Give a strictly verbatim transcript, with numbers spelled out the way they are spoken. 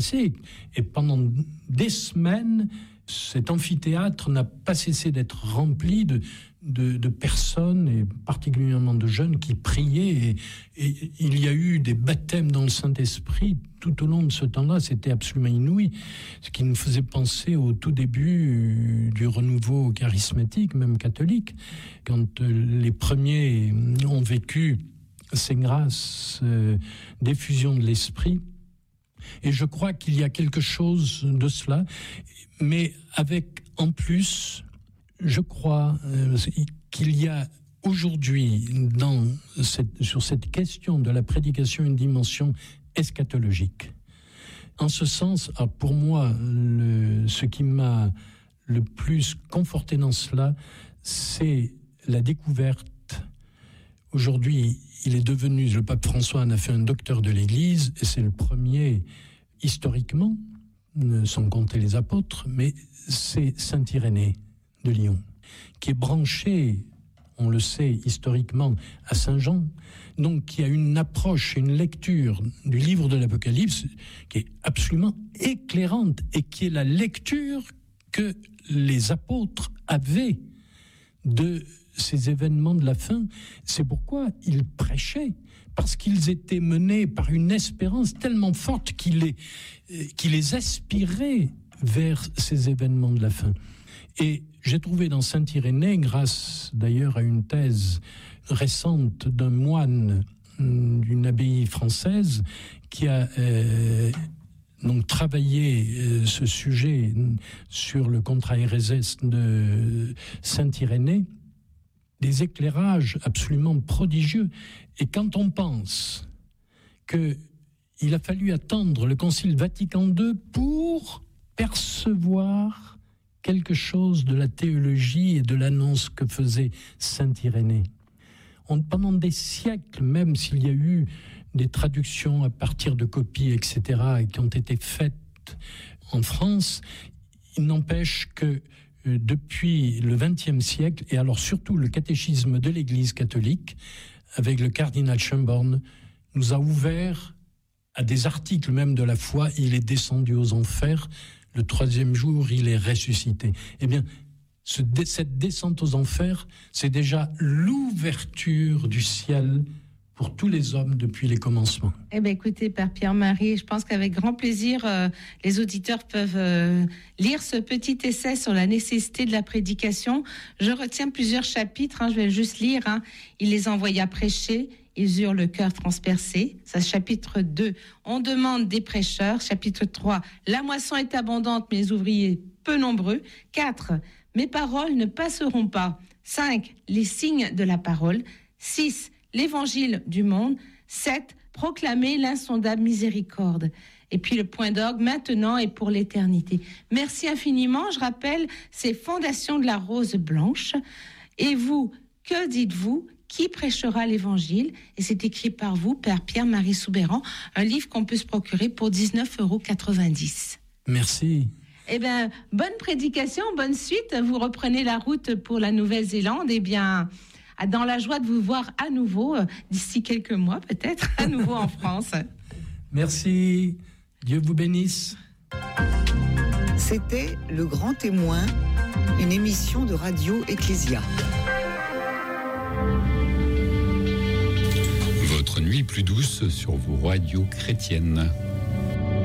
Et pendant des semaines, cet amphithéâtre n'a pas cessé d'être rempli de, de, de personnes, et particulièrement de jeunes, qui priaient. Et, et il y a eu des baptêmes dans le Saint-Esprit tout au long de ce temps-là. C'était absolument inouï. Ce qui nous faisait penser au tout début du renouveau charismatique, même catholique, quand les premiers ont vécu ces grâces euh, d'effusion de l'Esprit. Et je crois qu'il y a quelque chose de cela, mais avec en plus, je crois euh, qu'il y a aujourd'hui dans cette, sur cette question de la prédication une dimension eschatologique. En ce sens, ah, pour moi, le, ce qui m'a le plus conforté dans cela, c'est la découverte. Aujourd'hui, il est devenu, le pape François en a fait un docteur de l'Église, et c'est le premier, historiquement, sans compter les apôtres, mais c'est saint Irénée de Lyon, qui est branché, on le sait historiquement, à Saint Jean, donc qui a une approche, une lecture du livre de l'Apocalypse qui est absolument éclairante, et qui est la lecture que les apôtres avaient de ces événements de la fin. C'est pourquoi ils prêchaient, parce qu'ils étaient menés par une espérance tellement forte qui les, qui les aspirait vers ces événements de la fin. Et j'ai trouvé dans saint Irénée, grâce d'ailleurs à une thèse récente d'un moine d'une abbaye française qui a euh, donc travaillé euh, ce sujet sur le Contra Hereses de saint Irénée, des éclairages absolument prodigieux. Et quand on pense qu'il a fallu attendre le Concile Vatican deux pour percevoir quelque chose de la théologie et de l'annonce que faisait saint Irénée. On, pendant des siècles, même s'il y a eu des traductions à partir de copies, et cetera, qui ont été faites en France, il n'empêche que depuis le vingtième siècle, et alors surtout le catéchisme de l'Église catholique, avec le cardinal Schönborn, nous a ouvert à des articles même de la foi. Il est descendu aux enfers, le troisième jour il est ressuscité. Eh bien, ce, cette descente aux enfers, c'est déjà l'ouverture du ciel pour tous les hommes depuis les commencements. Eh bien, écoutez, Père Pierre-Marie, je pense qu'avec grand plaisir, euh, les auditeurs peuvent euh, lire ce petit essai sur la nécessité de la prédication. Je retiens plusieurs chapitres, hein, je vais juste lire. Hein. Il les envoya prêcher, ils eurent le cœur transpercé. Ça, chapitre deux, on demande des prêcheurs. Chapitre trois, la moisson est abondante, mais les ouvriers peu nombreux. quatre, mes paroles ne passeront pas. cinq, les signes de la parole. six, l'évangile du monde. sept, proclamer l'insondable miséricorde. Et puis le point d'orgue, maintenant et pour l'éternité. Merci infiniment. Je rappelle, c'est Fondation de la Rose Blanche. Et vous, que dites-vous? Qui prêchera l'évangile? Et c'est écrit par vous, Père Pierre-Marie Soubeyran, un livre qu'on peut se procurer pour dix-neuf euros quatre-vingt-dix. Merci. Eh bien, bonne prédication, bonne suite. Vous reprenez la route pour la Nouvelle-Zélande. Eh bien, dans la joie de vous voir à nouveau, d'ici quelques mois peut-être, à nouveau en France. Merci. Dieu vous bénisse. C'était Le Grand Témoin, une émission de Radio Ecclésia. Votre nuit plus douce sur vos radios chrétiennes.